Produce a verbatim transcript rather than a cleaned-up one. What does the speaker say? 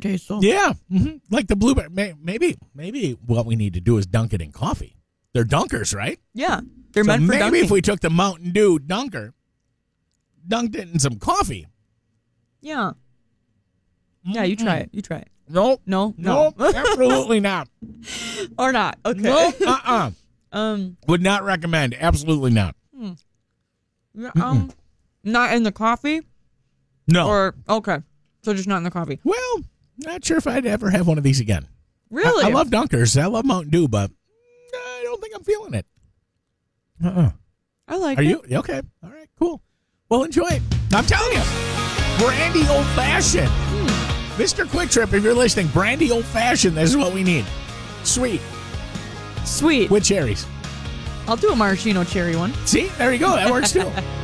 aftertaste. So. Yeah, mm-hmm. Like the blueberry. May- Maybe, maybe what we need to do is dunk it in coffee. They're dunkers, right? Yeah, they're so meant for maybe dunking. if we took the Mountain Dew dunker, dunked it in some coffee. Yeah. Yeah, you try it. You try it. No, No, no, no, absolutely not. Or not. Okay. No, uh-uh. um, Would not recommend. Absolutely not. yeah, um, not in the coffee. No. Or okay, so just not in the coffee. Well, not sure if I'd ever have one of these again. Really? I, I love dunkers. I love Mountain Dew, but I don't think I'm feeling it. Uh-uh. I like Are it. you? Okay. All right, cool. Well, enjoy it. I'm telling you, brandy old fashioned. Mister Quick Trip, if you're listening, brandy old fashioned, this is what we need. Sweet. Sweet. With cherries. I'll do a maraschino cherry one. See? There you go. That works too.